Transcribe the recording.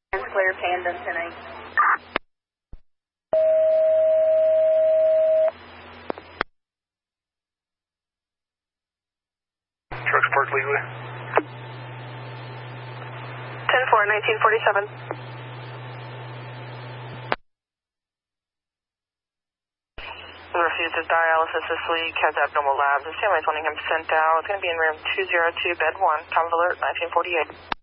Clear Panda 10-8. Trucks parked legally. 10-4, 1947. Refuses dialysis this week, has abnormal labs. The CMI 20 sent out. It's going to be in room 202, bed 1. Time of alert, 1948.